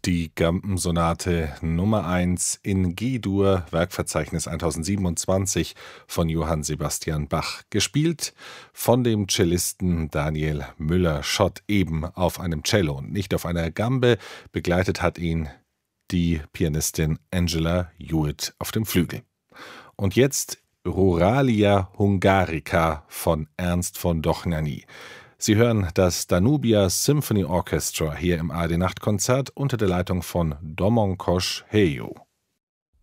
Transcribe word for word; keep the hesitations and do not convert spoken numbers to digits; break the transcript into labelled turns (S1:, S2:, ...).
S1: Die Gambensonate Nummer eins in G-Dur, Werkverzeichnis tausendsiebenundzwanzig von Johann Sebastian Bach. Gespielt von dem Cellisten Daniel Müller-Schott, eben auf einem Cello und nicht auf einer Gambe. Begleitet hat ihn die Pianistin Angela Hewitt auf dem Flügel. Und jetzt Ruralia Hungarica von Ernst von Dohnányi. Sie hören das Danubia Symphony Orchestra hier im A R D Nachtkonzert unter der Leitung von Domonkos Helyó.